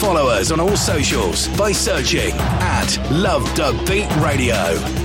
Follow us on all socials by searching at Love Dub Beat Radio.